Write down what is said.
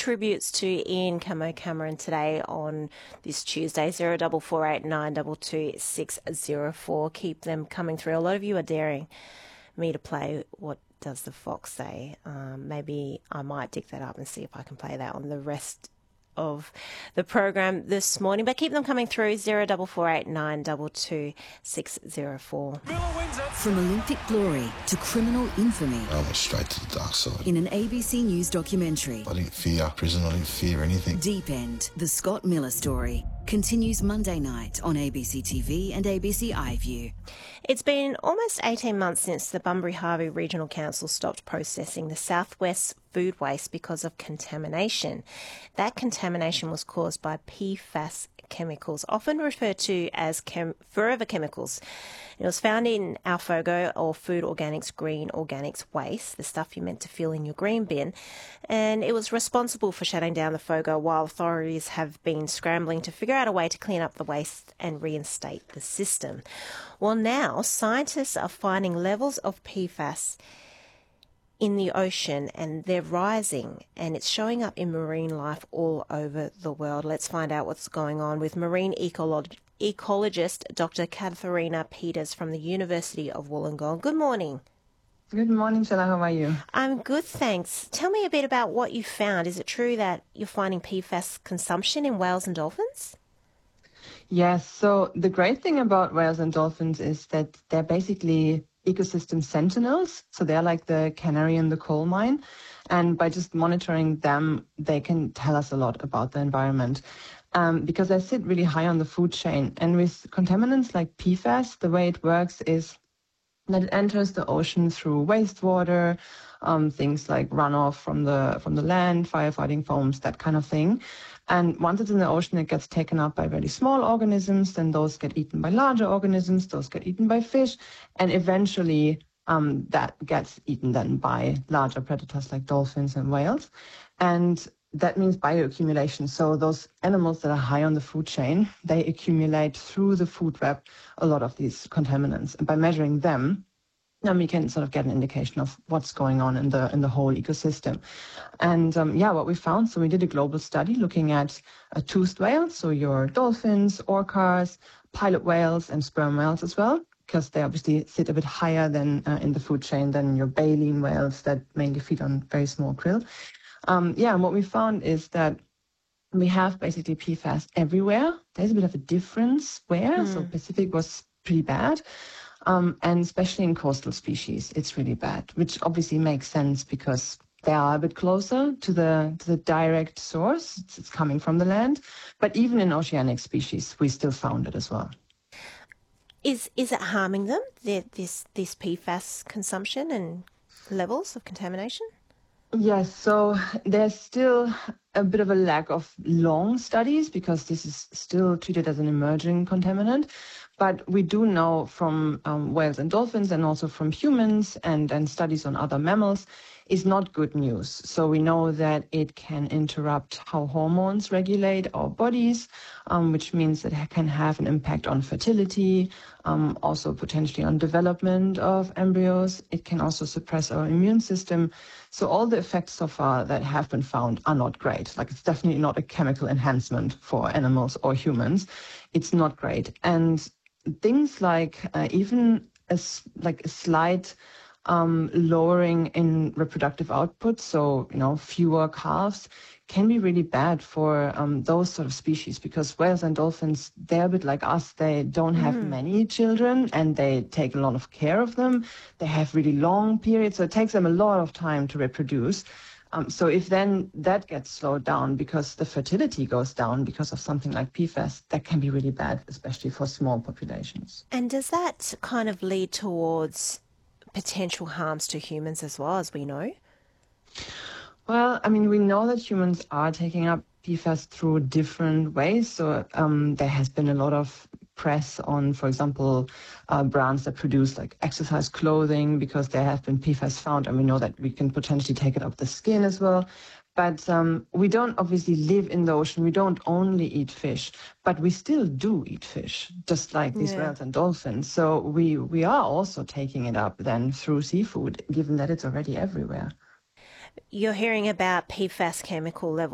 tributes to Ian Camo Cameron today on this Tuesday, 0448 922 604. Keep them coming through. A lot of you are daring me to play What Does the Fox Say? Maybe I might dig that up and see if I can play that on the rest of the program this morning, but keep them coming through. 0448 922 604. From Olympic glory to criminal infamy, I went straight to the dark side. in an ABC News documentary, I didn't fear prison, I didn't fear anything. Deep End, the Scott Miller story, continues Monday night on ABC TV and ABC iView. It's been almost 18 months since the Bunbury-Harvey Regional Council stopped processing the Southwest food waste because of contamination. That contamination was caused by PFAS chemicals, often referred to as forever chemicals. It was found in our FOGO, or Food Organics Green Organics waste, the stuff you meant to fill in your green bin, and it was responsible for shutting down the FOGO while authorities have been scrambling to figure out a way to clean up the waste and reinstate the system. Well, now scientists are finding levels of PFAS in the ocean, and they're rising, and it's showing up in marine life all over the world. Let's find out what's going on with marine ecologist Dr. Katharina Peters from the University of Wollongong. Good morning. Good morning, Shella. How are you? I'm good, thanks. Tell me a bit about what you found. Is it true that you're finding PFAS consumption in whales and dolphins? Yes. So the great thing about whales and dolphins is that they're basically ecosystem sentinels. So they're like the canary in the coal mine. And by just monitoring them, they can tell us a lot about the environment. Because they sit really high on the food chain. And with contaminants like PFAS, the way it works is that it enters the ocean through wastewater, things like runoff from the land, firefighting foams, that kind of thing. And once it's in the ocean, it gets taken up by very small organisms, then those get eaten by larger organisms, those get eaten by fish, and eventually that gets eaten then by larger predators like dolphins and whales. And that means bioaccumulation. So those animals that are high on the food chain, they accumulate through the food web a lot of these contaminants. And by measuring them, then we can sort of get an indication of what's going on in the whole ecosystem. And what we found, so we did a global study looking at toothed whales, so your dolphins, orcas, pilot whales, and sperm whales as well, because they obviously sit a bit higher than in the food chain than your baleen whales that mainly feed on very small krill. And what we found is that we have basically PFAS everywhere. There's a bit of a difference where, so Pacific was pretty bad. And especially in coastal species, it's really bad, which obviously makes sense because they are a bit closer to the direct source. It's coming from the land. But even in oceanic species, we still found it as well. Is it harming them, this PFAS consumption and levels of contamination? Yes, so there's still a bit of a lack of long studies because this is still treated as an emerging contaminant. But we do know from whales and dolphins and also from humans and studies on other mammals is not good news. So we know that it can interrupt how hormones regulate our bodies, which means that it can have an impact on fertility, also potentially on development of embryos. It can also suppress our immune system. So all the effects so far that have been found are not great. Like, it's definitely not a chemical enhancement for animals or humans. It's not great. And things like even a slight lowering in reproductive output, so fewer calves, can be really bad for those sort of species, because whales and dolphins, they're a bit like us. They don't have many children and they take a lot of care of them. They have really long periods, so it takes them a lot of time to reproduce. So if then that gets slowed down because the fertility goes down because of something like PFAS, that can be really bad, especially for small populations. And does that kind of lead towards potential harms to humans as well, as we know? Well, I mean, we know that humans are taking up PFAS through different ways. So there has been a lot of press on, for example, brands that produce like exercise clothing because there have been PFAS found, and we know that we can potentially take it up the skin as well. But we don't obviously live in the ocean. We don't only eat fish, but we still do eat fish, just like these whales and dolphins. So we are also taking it up then through seafood, given that it's already everywhere. You're hearing about PFAS chemical levels